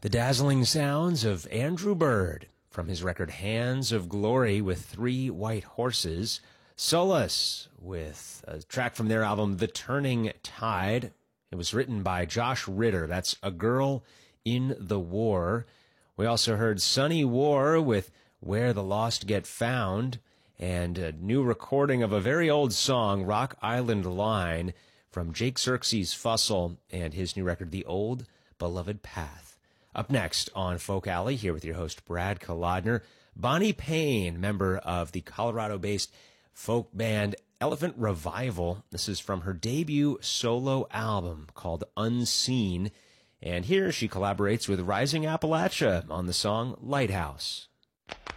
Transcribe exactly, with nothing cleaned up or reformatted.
The dazzling sounds of Andrew Bird from his record Hands of Glory with Three White Horses. Solace with a track from their album The Turning Tide. It was written by Josh Ritter. That's A Girl in the War. We also heard Sunny War with Where the Lost Get Found, and a new recording of a very old song, Rock Island Line, from Jake Xerxes Fussell and his new record, The Old Beloved Path. Up next on Folk Alley, here with your host, Brad Kolodner, Bonnie Payne, member of the Colorado-based folk band Elephant Revival. This is from her debut solo album called Unseen. And here she collaborates with Rising Appalachia on the song Lighthouse.